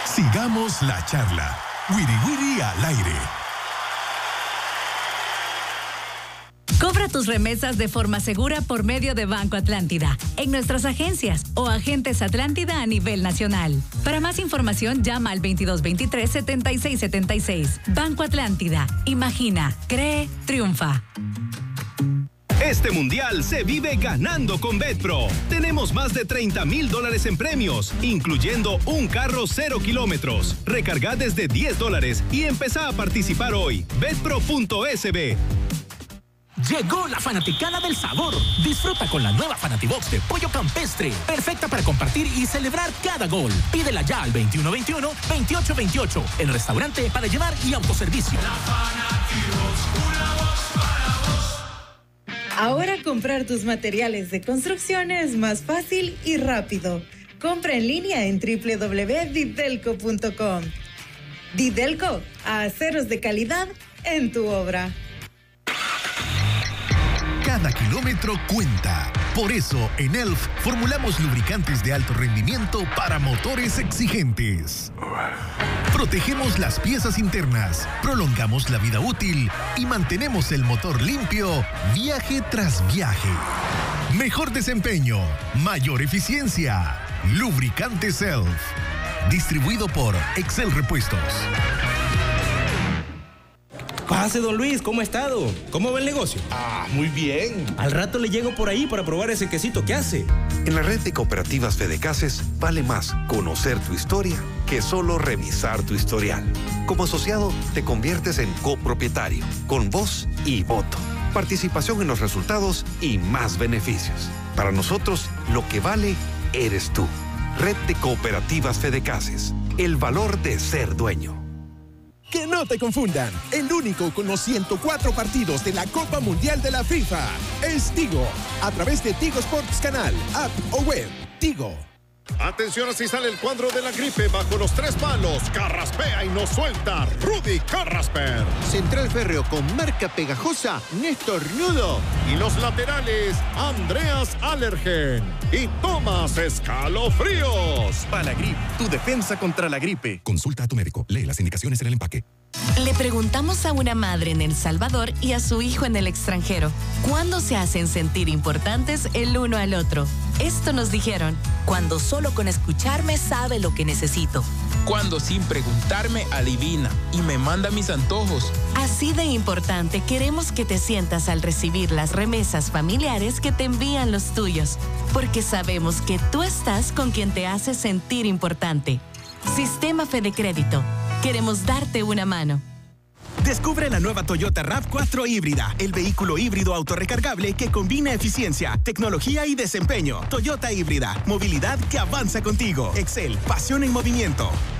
Sigamos la charla. Wiri Wiri al aire. Cobra tus remesas de forma segura por medio de Banco Atlántida, en nuestras agencias o agentes Atlántida a nivel nacional. Para más información, llama al 2223-7676. Banco Atlántida. Imagina, cree, triunfa. Este mundial se vive ganando con Betpro. Tenemos más de $30,000 en premios, incluyendo un carro 0 kilómetros. Recarga desde $10 y empezá a participar hoy. Betpro.sb. Llegó la fanaticada del sabor. Disfruta con la nueva Fanatibox de pollo campestre. Perfecta para compartir y celebrar cada gol. Pídela ya al 2121-2828. El restaurante para llevar y autoservicio. La Fanatibox, una box para vos. Ahora comprar tus materiales de construcción es más fácil y rápido. Compra en línea en www.didelco.com. Didelco, aceros de calidad en tu obra. Cada kilómetro cuenta. Por eso, en ELF formulamos lubricantes de alto rendimiento para motores exigentes. Protegemos las piezas internas, prolongamos la vida útil y mantenemos el motor limpio viaje tras viaje. Mejor desempeño, mayor eficiencia. Lubricantes ELF. Distribuido por Excel Repuestos. Pase, don Luis, ¿cómo ha estado? ¿Cómo va el negocio? Muy bien. Al rato le llego por ahí para probar ese quesito que hace. En la red de cooperativas Fedecases vale más conocer tu historia que solo revisar tu historial. Como asociado, te conviertes en copropietario, con voz y voto, participación en los resultados y más beneficios. Para nosotros, lo que vale eres tú. Red de cooperativas Fedecases. El valor de ser dueño. Que no te confundan, el único con los 104 partidos de la Copa Mundial de la FIFA es Tigo, a través de Tigo Sports Canal, app o web. Tigo. Atención, así sale el cuadro de la gripe bajo los 3 palos. Carraspea y no suelta. Rudy Carrasper. Central Férreo con marca pegajosa, Néstor Nudo. Y los laterales, Andreas Allergen y Tomás Escalofríos. Palagrip, tu defensa contra la gripe. Consulta a tu médico. Lee las indicaciones en el empaque. Le preguntamos a una madre en El Salvador y a su hijo en el extranjero, ¿cuándo se hacen sentir importantes el uno al otro? Esto nos dijeron: cuando solo con escucharme sabe lo que necesito. Cuando sin preguntarme adivina y me manda mis antojos. Así de importante queremos que te sientas al recibir las remesas familiares que te envían los tuyos, porque sabemos que tú estás con quien te hace sentir importante. Sistema Fede Crédito. Queremos darte una mano. Descubre la nueva Toyota RAV4 híbrida, el vehículo híbrido autorrecargable que combina eficiencia, tecnología y desempeño. Toyota híbrida, movilidad que avanza contigo. Excel, pasión en movimiento.